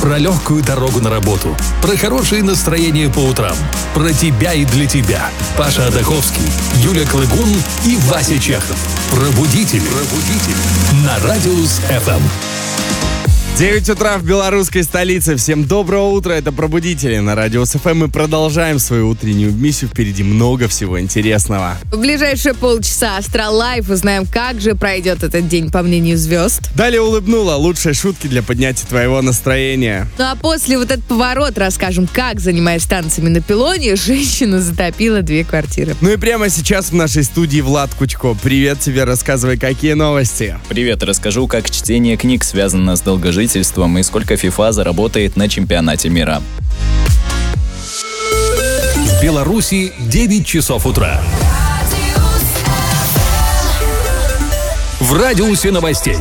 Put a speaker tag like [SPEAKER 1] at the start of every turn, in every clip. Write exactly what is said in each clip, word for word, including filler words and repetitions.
[SPEAKER 1] Про легкую дорогу на работу, про хорошее настроение по утрам, про тебя и для тебя. Паша Адаховский, Юля Клыгун и Вася Чехов. Пробудитель. Пробудитель. На Радиус эф эм.
[SPEAKER 2] девять утра в белорусской столице. Всем доброго утра, это Пробудители на Радиус эф эм. Мы продолжаем свою утреннюю миссию. Впереди много всего интересного.
[SPEAKER 3] В ближайшие полчаса Астрал Лайф узнаем, как же пройдет этот день по мнению звезд.
[SPEAKER 2] Далее улыбнула. Лучшие шутки для поднятия твоего настроения.
[SPEAKER 3] Ну а после вот этот поворот расскажем, как, занимаясь танцами на пилоне, женщина затопила две квартиры.
[SPEAKER 2] Ну и прямо сейчас в нашей студии Влад Кучко. Привет тебе, рассказывай, какие новости.
[SPEAKER 4] Привет, расскажу, как чтение книг связано с долгожительством и сколько FIFA заработает на чемпионате мира.
[SPEAKER 1] В Беларуси девять часов утра. В радиусе новостей.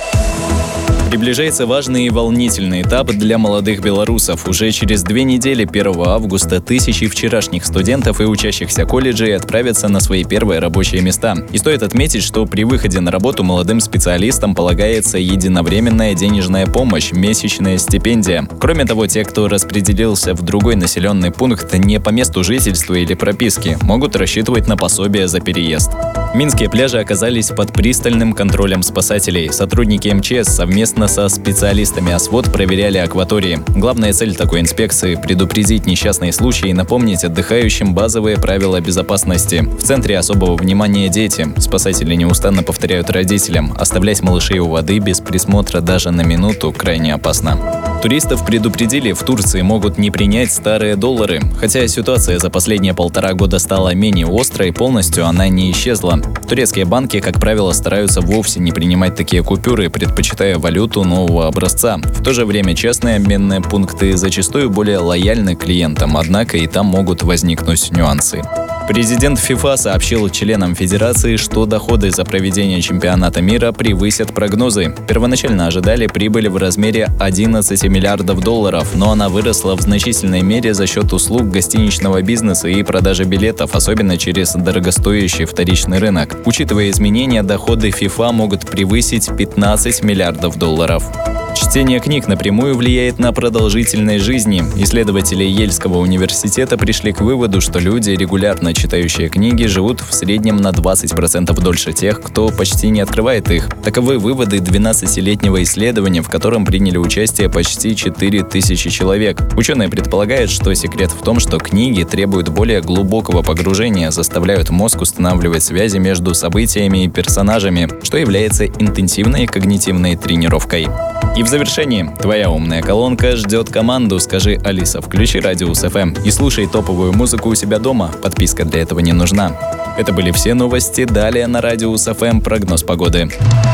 [SPEAKER 4] Приближается важный и волнительный этап для молодых белорусов. Уже через две недели, первого августа, тысячи вчерашних студентов и учащихся колледжей отправятся на свои первые рабочие места. И стоит отметить, что при выходе на работу молодым специалистам полагается единовременная денежная помощь, месячная стипендия. Кроме того, те, кто распределился в другой населенный пункт не по месту жительства или прописки, могут рассчитывать на пособие за переезд. Минские пляжи оказались под пристальным контролем спасателей. Сотрудники эм че эс совместно со специалистами ОСВОД проверяли акватории. Главная цель такой инспекции – предупредить несчастные случаи и напомнить отдыхающим базовые правила безопасности. В центре особого внимания дети. Спасатели неустанно повторяют родителям: оставлять малышей у воды без присмотра даже на минуту крайне опасно. Туристов предупредили, в Турции могут не принять старые доллары. Хотя ситуация за последние полтора года стала менее острой, полностью она не исчезла. Турецкие банки, как правило, стараются вовсе не принимать такие купюры, предпочитая валюту нового образца. В то же время частные обменные пункты зачастую более лояльны клиентам, однако и там могут возникнуть нюансы. Президент ФИФА сообщил членам Федерации, что доходы за проведение чемпионата мира превысят прогнозы. Первоначально ожидали прибыль в размере одиннадцать миллиардов долларов, но она выросла в значительной мере за счет услуг гостиничного бизнеса и продажи билетов, особенно через дорогостоящий вторичный рынок. Учитывая изменения, доходы ФИФА могут превысить пятнадцать миллиардов долларов. Чтение книг напрямую влияет на продолжительность жизни. Исследователи Ельского университета пришли к выводу, что люди, регулярно читающие книги, живут в среднем на двадцать процентов дольше тех, кто почти не открывает их. Таковы выводы двенадцатилетнего исследования, в котором приняли участие почти четыре тысячи человек. Ученые предполагают, что секрет в том, что книги требуют более глубокого погружения, заставляют мозг устанавливать связи между событиями и персонажами, что является интенсивной когнитивной тренировкой. И в завершении, твоя умная колонка ждет команду. Скажи: Алиса, включи Радиус эф эм и слушай топовую музыку у себя дома. Подписка для этого не нужна. Это были все новости. Далее на Радиус эф эм прогноз погоды.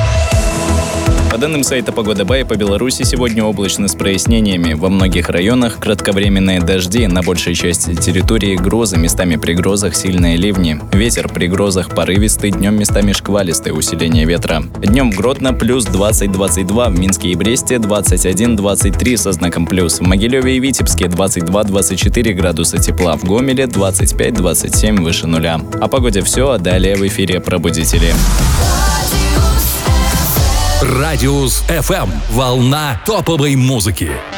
[SPEAKER 4] По данным сайта Погода Бай, по Беларуси сегодня облачно с прояснениями. Во многих районах кратковременные дожди, на большей части территории грозы, местами при грозах сильные ливни. Ветер при грозах порывистый, днем местами шквалистое усиление ветра. Днем в Гродно плюс двадцать - двадцать два, в Минске и Бресте двадцать один - двадцать три со знаком плюс. В Могилеве и Витебске двадцать два - двадцать четыре градуса тепла, в Гомеле двадцать пять - двадцать семь выше нуля. О погоде все, а далее в эфире Пробудители.
[SPEAKER 1] Радиус эф эм. Волна топовой музыки.